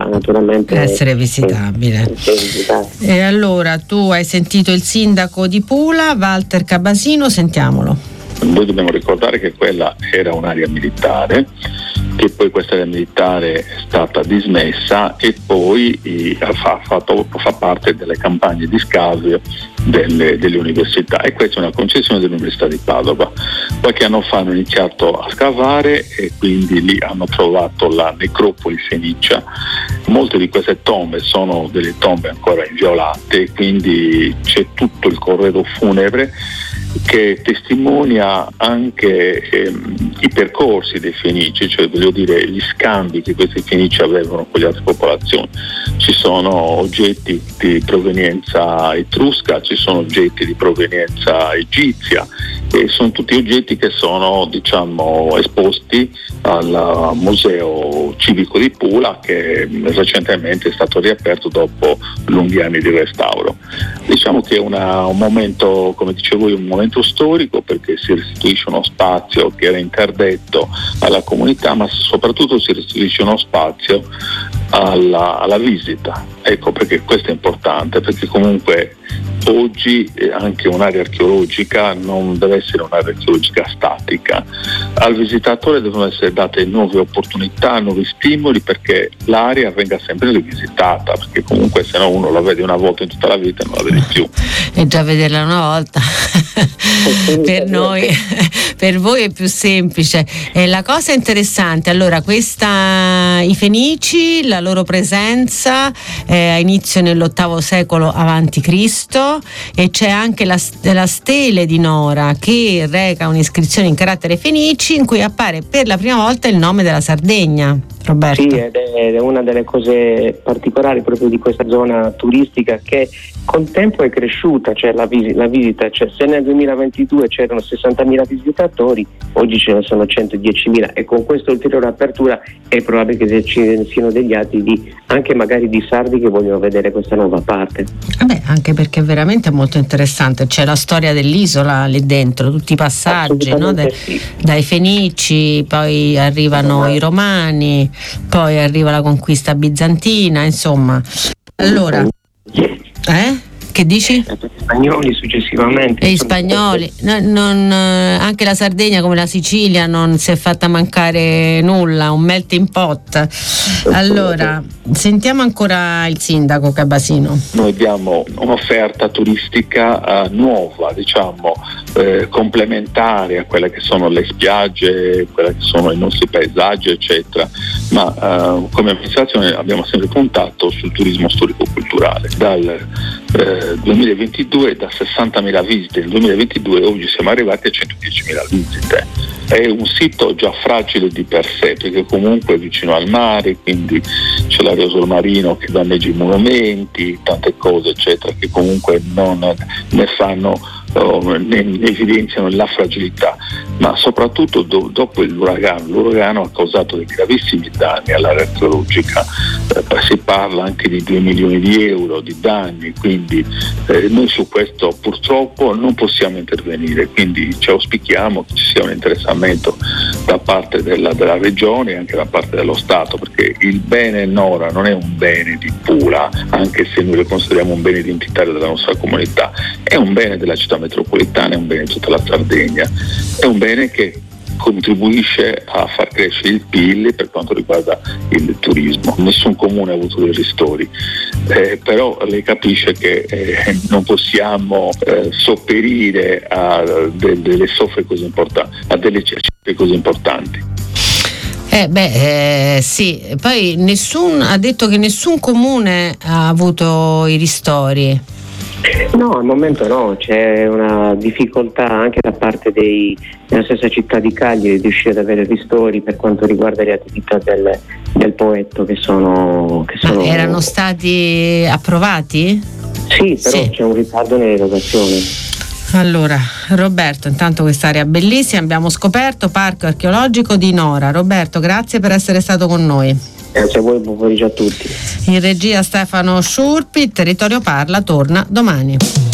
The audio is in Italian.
naturalmente essere visitabile. E allora tu hai sentito il sindaco di Pula, Walter Cabasino, sentiamolo. Noi dobbiamo ricordare che quella era un'area militare, che poi questa area militare è stata dismessa e poi fa parte delle campagne di scavio delle università, e questa è una concessione dell'Università di Padova. Qualche anno fa hanno iniziato a scavare e quindi lì hanno trovato la necropoli fenicia. Molte di queste tombe sono delle tombe ancora inviolate, quindi c'è tutto il corredo funebre che testimonia anche i percorsi dei Fenici, cioè voglio dire gli scambi che questi Fenici avevano con le altre popolazioni. Ci sono oggetti di provenienza etrusca, ci sono oggetti di provenienza egizia, e sono tutti oggetti che sono, diciamo, esposti al Museo Civico di Pula, che recentemente è stato riaperto dopo lunghi anni di restauro. Diciamo che è un momento, come dicevo io, un momento storico, perché si restituisce uno spazio che era interdetto alla comunità, ma soprattutto si restituisce uno spazio alla visita. Ecco perché questo è importante, perché comunque oggi anche un'area archeologica non deve essere un'area archeologica statica. Al visitatore devono essere date nuove opportunità, nuovi stimoli, perché l'area venga sempre rivisitata, perché comunque se no uno la vede una volta in tutta la vita e non la vede più. E già vederla una volta per noi, per voi è più semplice. La cosa interessante, allora, i Fenici, la loro presenza ha inizio nell'VIII secolo avanti Cristo, e c'è anche la stele di Nora che reca un'iscrizione in carattere fenici in cui appare per la prima volta il nome della Sardegna. Roberto. Sì, ed è una delle cose particolari proprio di questa zona turistica, che col tempo è cresciuta, cioè la visita, cioè se nel 2022 c'erano 60.000 visitatori, oggi ce ne sono 110.000, e con questa ulteriore apertura è probabile che ci siano degli atti anche magari di sardi che vogliono vedere questa nuova parte. Anche perché veramente è molto interessante, c'è la storia dell'isola lì dentro, tutti i passaggi, no? Sì. Dai Fenici, poi arrivano i Romani, poi arriva la conquista bizantina, insomma. Allora, che dici? Gli spagnoli successivamente. E gli spagnoli, anche la Sardegna come la Sicilia non si è fatta mancare nulla, un melting pot. Allora, sentiamo ancora il sindaco Cabasino. Noi abbiamo un'offerta turistica nuova, diciamo, complementare a quelle che sono le spiagge, quelle che sono i nostri paesaggi, eccetera, ma come amministrazione abbiamo sempre puntato sul turismo storico-culturale. Dal 2022, da 60.000 visite nel 2022, oggi siamo arrivati a 110.000 visite. È un sito già fragile di per sé, perché comunque è vicino al mare, quindi c'è l'aerosol marino che danneggia i monumenti, tante cose eccetera, che comunque non ne fanno, ne evidenziano la fragilità, ma soprattutto dopo l'uragano ha causato dei gravissimi danni all'area archeologica. Si parla anche di 2 milioni di euro di danni, quindi noi su questo purtroppo non possiamo intervenire, quindi ci auspichiamo che ci sia un interessamento da parte della regione e anche da parte dello Stato, perché il bene Nora non è un bene di Pula, anche se noi lo consideriamo un bene identitario della nostra comunità, è un bene della città metropolitana, è un bene di tutta la Sardegna, è un bene che contribuisce a far crescere il PIL per quanto riguarda il turismo. Nessun comune ha avuto dei ristori, però lei capisce che non possiamo sopperire a delle soffre così importanti, a delle cifre così importanti. Sì, poi ha detto che nessun comune ha avuto i ristori. No, al momento no, c'è una difficoltà anche da parte della stessa città di Cagliari di riuscire ad avere ristori per quanto riguarda le attività del Poetto che sono... erano stati approvati? Sì, però c'è un ritardo nell'erogazione. Allora, Roberto, intanto quest'area bellissima, abbiamo scoperto Parco Archeologico di Nora. Roberto, grazie per essere stato con noi. Grazie a voi, buon pomeriggio a tutti. In regia Stefano Sciurpi, Territorio Parla torna domani.